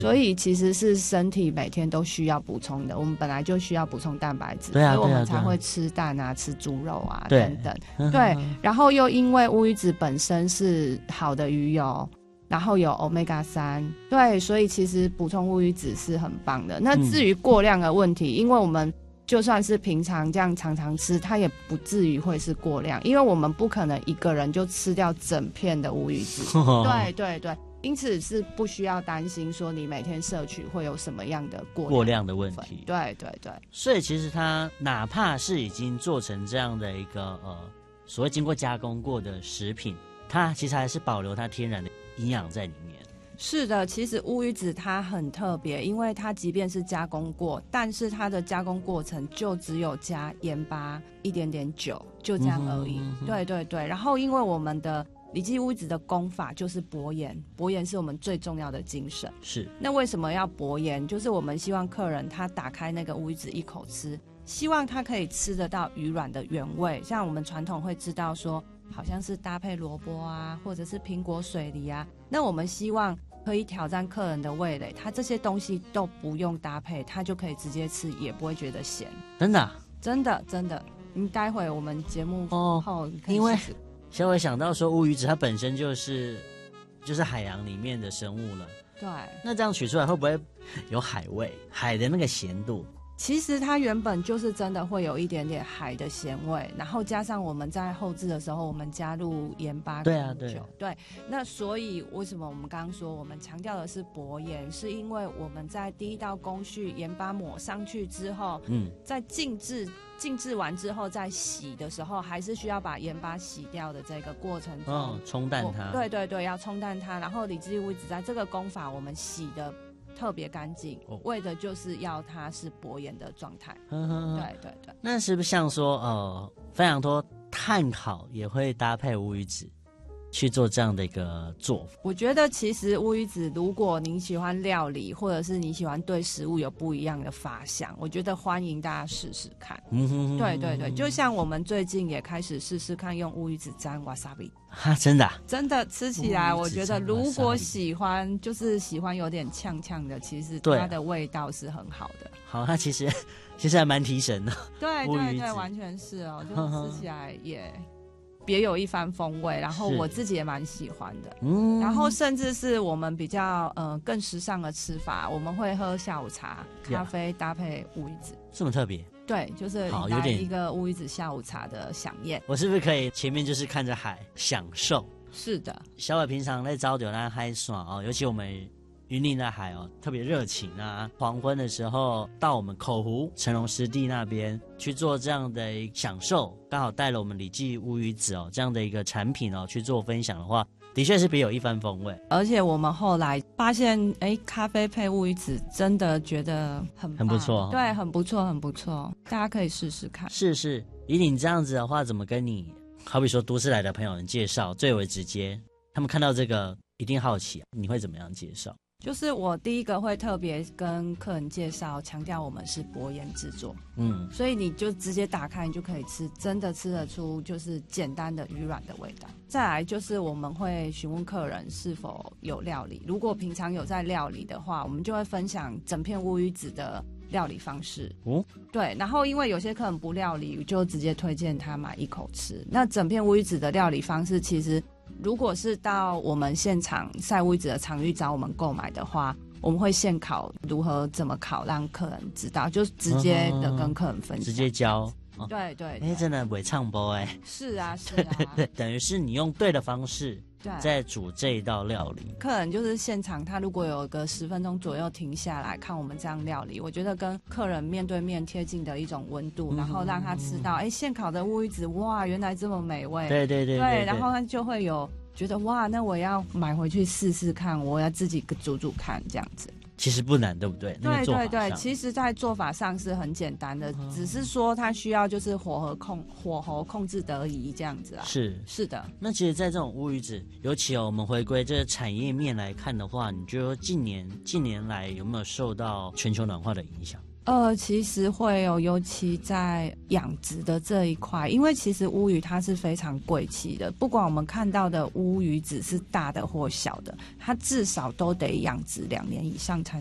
所以其实是身体每天都需要补充的，我们本来就需要补充蛋白质， 对啊， 所以我们才会吃蛋啊、吃猪肉啊对等等。对，然后又因为乌鱼子本身是好的鱼油，然后有 Omega-3，对，所以其实补充乌鱼子是很棒的。那至于过量的问题，因为我们就算是平常这样常常吃，它也不至于会是过量，因为我们不可能一个人就吃掉整片的乌鱼子。对对对，因此是不需要担心说你每天摄取会有什么样的过量的问题。对对对， 所以其实它哪怕是已经做成这样的一个所谓经过加工过的食品，它其实还是保留它天然的营养在里面。 是的，其实乌鱼子它很特别，因为它即便是加工过，但是它的加工过程就只有加盐巴一点点酒，就这样而已。对对对，然后因为我们的里脊乌鱼子的工法就是薄盐，薄盐是我们最重要的精神。 是，那为什么要薄盐？就是我们希望客人他打开那个乌鱼子一口吃，希望他可以吃得到鱼卵的原味。像我们传统会知道说，好像是搭配萝卜啊，或者是苹果水梨啊，那我们希望可以挑战客人的味蕾，他这些东西都不用搭配，他就可以直接吃，也不会觉得咸。 真的啊？ 真的真的，你待会我们节目后你可以试试。 因为小伟想到说乌鱼子它本身就是海洋里面的生物了， 对， 那这样取出来会不会有海味，海的那个咸度？ 其实它原本就是真的会有一点点海的咸味，然后加上我们在后制的时候，我们加入盐巴跟酒，对，那所以为什么我们刚刚说我们强调的是薄盐，是因为我们在第一道工序盐巴抹上去之后，在静置完之后再洗的时候，还是需要把盐巴洗掉的这个过程中， 冲淡它。对对对，要冲淡它，然后里脊乌鱼子在这个工法我们洗的特别干净，为的就是要它是薄盐的状态。对对对。 那是不是像说非常多炭烤也会搭配乌鱼子去做这样的一个做法？ 我觉得其实乌鱼子，如果您喜欢料理，或者是你喜欢对食物有不一样的发想，我觉得欢迎大家试试看。对对对，就像我们最近也开始试试看用乌鱼子沾 wasabi。 真的啊？ 真的吃起来，我觉得如果喜欢有点呛呛的，其实它的味道是很好的。 好，它其实还蛮提神的。 对对对，完全是哦，就是吃起来也别有一番风味，然后我自己也蛮喜欢的。然后甚至是我们比较更时尚的吃法，我们会喝下午茶，咖啡搭配乌鱼子， 这么特别？ 对，就是来一个乌鱼子下午茶的飨宴。 我是不是可以前面就是看着海享受？ 是的， 小伟平常在招流那海爽尤其我们云林的海特别热情啊。黄昏的时候到我们口湖成龙湿地那边去做这样的享受，刚好带了我们里脊乌鱼子这样的一个产品去做分享的话，的确是别有一番风味。 而且我们后来发现咖啡配乌鱼子真的觉得很不错。 对，很不错很不错，大家可以试试看。 是以你这样子的话，怎么跟你好比说都市来的朋友们介绍最为直接？他们看到这个一定好奇你会怎么样介绍？ 就是我第一个会特别跟客人介绍，强调我们是薄盐制作，所以你就直接打开，你就可以吃，真的吃得出就是简单的鱼卵的味道。再来就是我们会询问客人是否有料理，如果平常有在料理的话，我们就会分享整片乌鱼子的料理方式。对，然后因为有些客人不料理，就直接推荐他买一口吃。那整片乌鱼子的料理方式，其实如果是到我们现场晒乌鱼子的场域找我们购买的话，我们会现烤如何怎么烤，让客人知道，就直接的跟客人分享， 直接教。 对对， 真的会唱播是啊是啊对，等于是你用对的方式在煮这一道料理。 客人就是现场，他如果有个10分钟左右停下来看我们这样料理，我觉得跟客人面对面贴近的一种温度，然后让他吃到现烤的乌鱼子，哇，原来这么美味。对，然后他就会有觉得哇，那我要买回去试试看，我要自己煮煮看这样子。 其实不难，对不对？ 对对对，其实在做法上是很简单的，只是说它需要就是火候控制得宜这样子啊。是的。 那其实在这种乌鱼子，尤其我们回归这个产业面来看的话，你觉得近年来有没有受到全球暖化的影响？ 其实会有，尤其在养殖的这一块，因为其实乌鱼它是非常贵气的，不管我们看到的乌鱼子是大的或小的，它至少都得养殖2年以上才